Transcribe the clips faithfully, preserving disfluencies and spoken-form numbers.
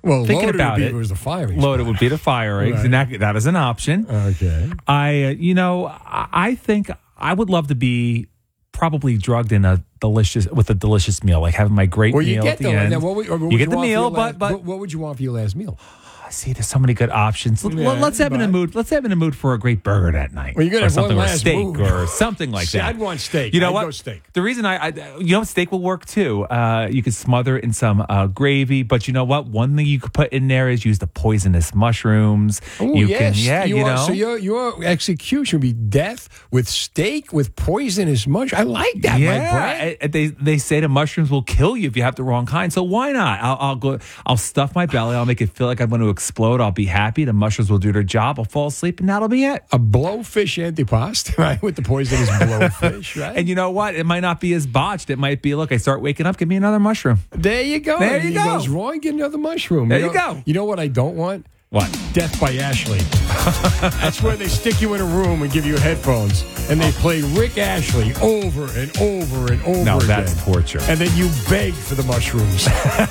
Well, thinking loaded about would be it, if it was the firing loaded squad. would be the firing. Right. And that, that is an option. Okay. I, uh, you know, I, I think I would love to be probably drugged in a delicious with a delicious meal, like having my great Well, you meal get at the the end. now, what would- what would you get the want for meal, your but last- but what, what would you want for your last meal? see, there's so many good options. Let- Yeah, let's have in a but- mood. Let's have in a mood for a great burger that night. Well, you're gonna or have one something, or last steak, move. or something like See, that. I'd want steak. You know I'd what? go steak. The reason I, I, you know, steak will work too. Uh, you could smother it in some uh, gravy, but you know what? One thing you could put in there is use the poisonous mushrooms. Oh, you yes. can, yeah, you, you are, know. So your your execution would be death with steak with poisonous mush. I like that, my Yeah, friend. I- they they say the mushrooms will kill you if you have the wrong kind. So why not? I'll, I'll go. I'll stuff my belly. I'll make it feel like I'm going to explode. I'll be happy. The mushrooms will do their job. I'll fall asleep, and that'll be it. A blowfish antipasto, right? With the poisonous blowfish, right? And you know what? It might not be as botched. It might be, look, I start waking up. Give me another mushroom. There you go. There you He go. goes wrong, get another mushroom. There you you know, go. You know what I don't want? What? Death by Ashley. That's where they stick you in a room and give you headphones, and they play Rick Ashley over and over and over No, again. that's torture. And then you beg for the mushrooms.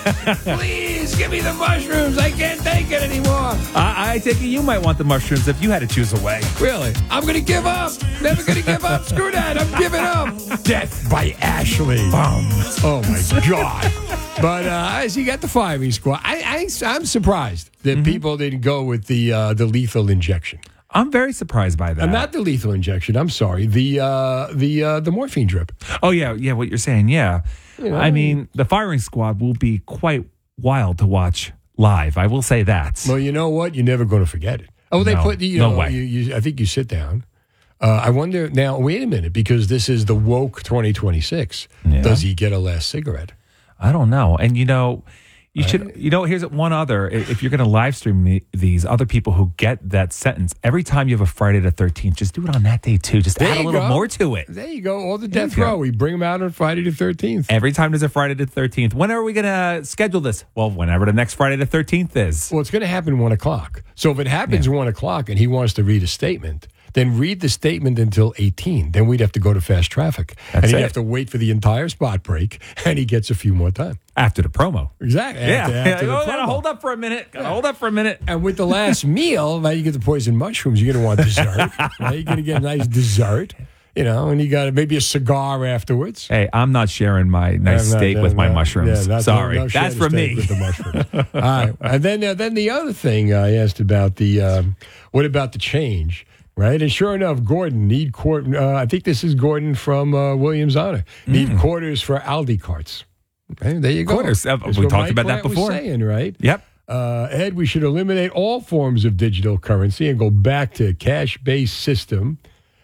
Please give me the mushrooms. I can't take it anymore. I, I take it you might want the mushrooms if you had to choose a way. Really? I'm going to give up. Never going to give up. Screw that. I'm giving up. Death by Ashley. Boom. Oh, my God. But uh, as you got the firing squad, I, I, I'm surprised that Mm-hmm. people didn't go with the uh, the lethal injection. I'm very surprised by that. Uh, not the lethal injection. I'm sorry. The uh, the uh, the morphine drip. Oh, yeah, yeah, what you're saying, yeah. know, I mean, the firing squad will be quite wild to watch live. I will say that. Well, you know what? You're never going to forget it. Oh, they No, put the, you no know, way. You, you, I think you sit down. Uh, I wonder now. Wait a minute, because this is the woke twenty twenty-six. Yeah. Does he get a last cigarette? I don't know. And, you know, you should, you know, here's one other. If you're going to live stream me, these other people who get that sentence, every time you have a Friday the thirteenth, just do it on that day too. Just There add a you little go. more to it. There you go. All the There death you go. row. We bring them out on Friday the thirteenth. Every time there's a Friday the thirteenth. When are we going to schedule this? Well, whenever the next Friday the thirteenth is. Well, it's going to happen one o'clock. So if it happens one o'clock and he wants to read a statement, then read the statement until eighteen. Then we'd have to go to fast traffic. That's and he'd it. have to wait for the entire spot break, and he gets a few more time. After the promo. Exactly. Yeah. After- yeah. after the Oh, gotta promo. hold up for a minute. Gotta hold up for a minute. And with the last meal, now you get the poison mushrooms. You're going to want dessert. Right? You're going to get a nice dessert, you know, and you got maybe a cigar afterwards. Hey, I'm not sharing my nice No, no, steak no, with my no. mushrooms. Yeah, not- Sorry. no- no That's share for the steak me. With the mushrooms. All right. And then, uh, then the other thing I asked about the, um, what about the change? Right, and sure enough, Gordon need court. Uh, I think this is Gordon from uh, Williams Honor. Need Mm. quarters for Aldi carts. Right, there you go. Quarters. Uh, That's we what talked Mike about that Plant was before. saying, right? Yep. Uh, Ed, we should eliminate all forms of digital currency and go back to a cash-based system.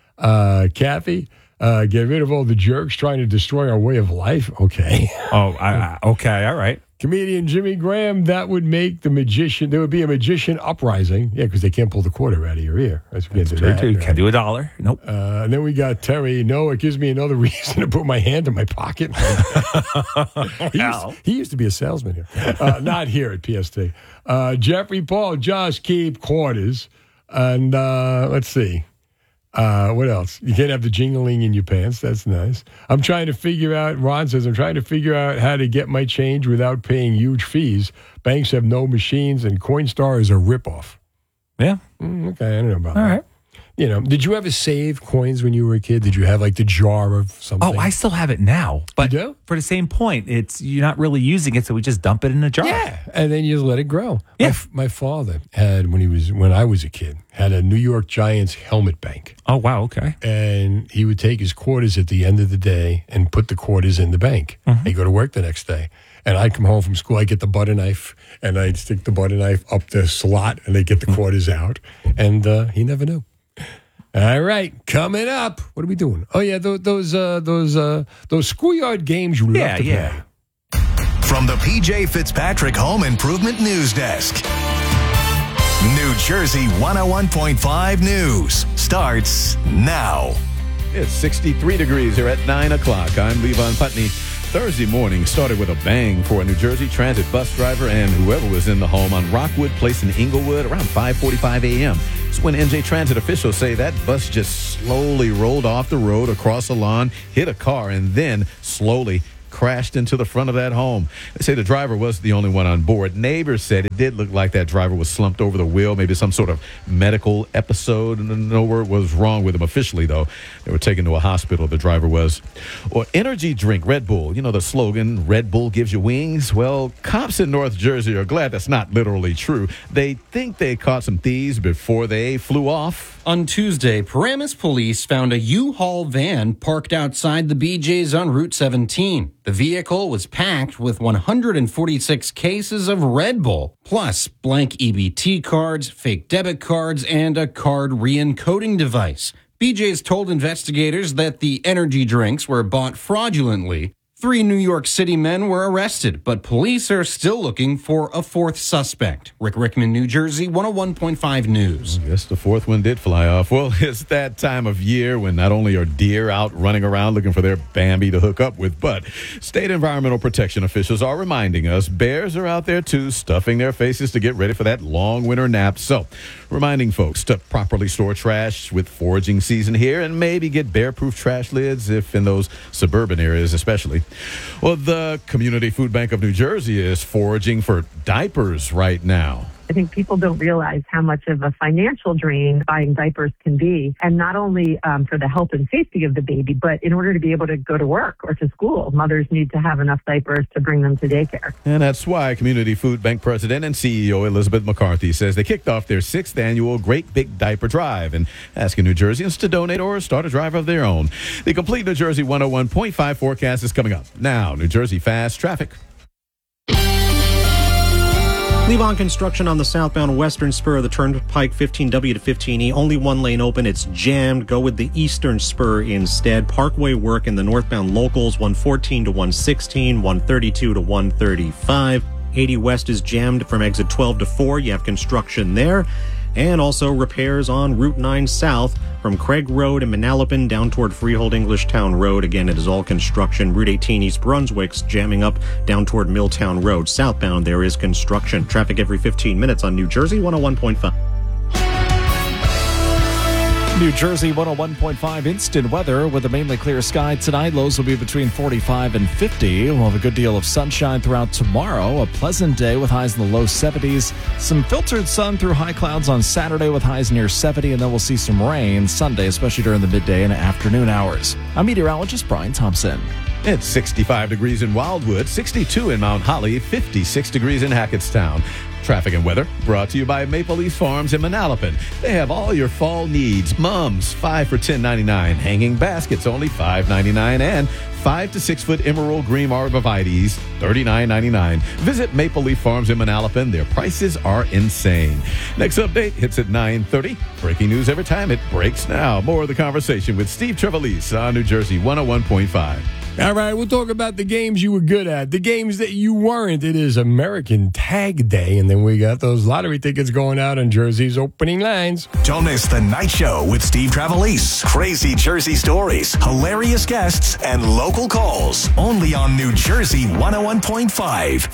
Uh, Kathy, uh, get rid of all the jerks trying to destroy our way of life. Okay. Oh, I, I, okay. All right. Comedian Jimmy Graham, that would make the magician, there would be a magician uprising. Yeah, because they can't pull the quarter out of your ear. That's, we can't do that, True, right? Can do a dollar. Nope. Uh, and then we got Terry. No, it gives me another reason to put my hand in my pocket. he, used, he used to be a salesman here. Uh, not here at P S T. Uh, Jeffrey Paul, just keep quarters. And uh, let's see. Uh, what else? You can't have the jingling in your pants. That's nice. I'm trying to figure out, Ron says, I'm trying to figure out how to get my change without paying huge fees. Banks have no machines, and Coinstar is a ripoff. Yeah. Mm, okay, I don't know about All that. right. You know, did you ever save coins when you were a kid? Did you have like the jar of something? Oh, I still have it now. But You do? for the same point, it's you're not really using it, so we just dump it in a jar. Yeah, and then you just let it grow. Yeah. My, f- my father had when he was when I was a kid had a New York Giants helmet bank, Oh, wow. Okay. and he would take his quarters at the end of the day and put the quarters in the bank. Mm-hmm. He'd go to work the next day, and I'd come home from school. I'd get the butter knife, and I'd stick the butter knife up the slot, and they'd get the Mm-hmm. quarters out, and uh, he never knew. All right, coming up. What are we doing? Oh yeah, those those uh, those uh, those schoolyard games you Yeah, love to yeah. play. From the P J Fitzpatrick Home Improvement News Desk. New Jersey one oh one point five News starts now. It's sixty-three degrees here at nine o'clock. I'm Levon Putney. Thursday morning started with a bang for a New Jersey Transit bus driver and whoever was in the home on Rockwood Place in Inglewood around five forty-five a.m. It's when N J Transit officials say that bus just slowly rolled off the road across a lawn, hit a car, and then slowly crashed into the front of that home. They say the driver was the only one on board. Neighbors said it did look like that driver was slumped over the wheel, maybe some sort of medical episode. No word was wrong with him officially, though. They were taken to a hospital, the driver was. Or energy drink, Red Bull. You know the slogan, Red Bull gives you wings? Well, cops in North Jersey are glad that's not literally true. They think they caught some thieves before they flew off. On Tuesday, Paramus police found a U-Haul van parked outside the B J's on Route seventeen. The vehicle was packed with one hundred forty-six cases of Red Bull, plus blank E B T cards, fake debit cards, and a card re-encoding device. B J's told investigators that the energy drinks were bought fraudulently. Three New York City men were arrested, but police are still looking for a fourth suspect. Rick Rickman, New Jersey, one oh one point five News. I guess the fourth one did fly off. Well, it's that time of year when not only are deer out running around looking for their Bambi to hook up with, but state environmental protection officials are reminding us bears are out there too, stuffing their faces to get ready for that long winter nap. So, reminding folks to properly store trash with foraging season here and maybe get bear-proof trash lids if in those suburban areas especially. Well, the Community Food Bank of New Jersey is foraging for diapers right now. I think people don't realize how much of a financial drain buying diapers can be. And not only um, for the health and safety of the baby, but in order to be able to go to work or to school, mothers need to have enough diapers to bring them to daycare. And that's why Community Food Bank President and C E O Elizabeth McCarthy says they kicked off their sixth annual Great Big Diaper Drive and asking New Jerseyans to donate or start a drive of their own. The complete New Jersey one oh one point five forecast is coming up. Now, New Jersey Fast Traffic. Levon construction on the southbound western spur of the Turnpike, fifteen W to fifteen E. Only one lane open. It's jammed. Go with the eastern spur instead. Parkway work in the northbound locals, one fourteen to one sixteen, one thirty-two to one thirty-five. eighty west is jammed from exit twelve to four. You have construction there. And also repairs on Route nine south from Craig Road and Manalapan down toward Freehold Englishtown Road. Again, it is all construction. Route eighteen East Brunswick's jamming up down toward Milltown Road. Southbound, there is construction. Traffic every fifteen minutes on New Jersey one oh one point five. New Jersey one oh one point five instant weather with a mainly clear sky tonight. Lows will be between forty-five and fifty. We'll have a good deal of sunshine throughout tomorrow. A pleasant day with highs in the low seventies. Some filtered sun through high clouds on Saturday with highs near seventy. And then we'll see some rain Sunday, especially during the midday and afternoon hours. I'm meteorologist Brian Thompson. It's sixty-five degrees in Wildwood, sixty-two in Mount Holly, fifty-six degrees in Hackettstown. Traffic and weather brought to you by Maple Leaf Farms in Manalapan. They have all your fall needs. Mums, five for ten ninety-nine. Hanging baskets, only five ninety-nine. And five to six foot emerald green arborvitaes, thirty-nine ninety-nine. Visit Maple Leaf Farms in Manalapan. Their prices are insane. Next update hits at nine thirty. Breaking news every time it breaks now. More of the conversation with Steve Trevelise on New Jersey one oh one point five. All right, we'll talk about the games you were good at, the games that you weren't. It is American Tag Day, and then we got those lottery tickets going out on Jersey's opening lines. Don't miss The Night Show with Steve Trevelise. Crazy Jersey stories, hilarious guests, and local calls. Only on New Jersey one oh one point five.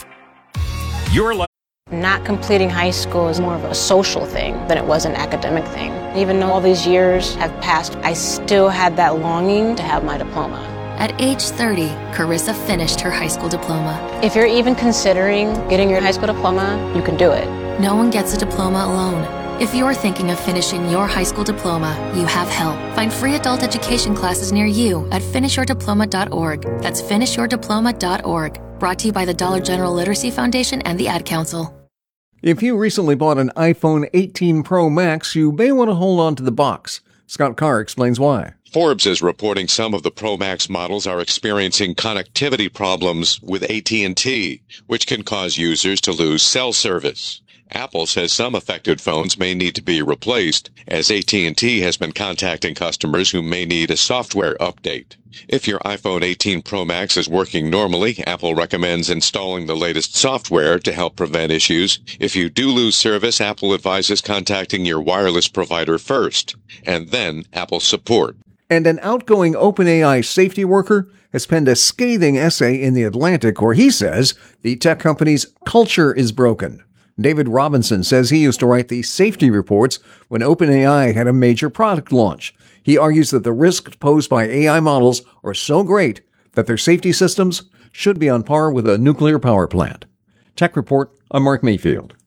You're like Not completing high school is more of a social thing than it was an academic thing. Even though all these years have passed, I still had that longing to have my diploma. At age thirty, Carissa finished her high school diploma. If you're even considering getting your high school diploma, you can do it. No one gets a diploma alone. If you're thinking of finishing your high school diploma, you have help. Find free adult education classes near you at finish your diploma dot org. That's finish your diploma dot org. Brought to you by the Dollar General Literacy Foundation and the Ad Council. If you recently bought an iPhone eighteen Pro Max, you may want to hold on to the box. Scott Carr explains why. Forbes is reporting some of the Pro Max models are experiencing connectivity problems with A T and T, which can cause users to lose cell service. Apple says some affected phones may need to be replaced, as A T and T has been contacting customers who may need a software update. If your iPhone eighteen Pro Max is working normally, Apple recommends installing the latest software to help prevent issues. If you do lose service, Apple advises contacting your wireless provider first, and then Apple support. And an outgoing OpenAI safety worker has penned a scathing essay in The Atlantic where he says the tech company's culture is broken. David Robinson says he used to write the safety reports when OpenAI had a major product launch. He argues that the risks posed by A I models are so great that their safety systems should be on par with a nuclear power plant. Tech Report, I'm Mark Mayfield.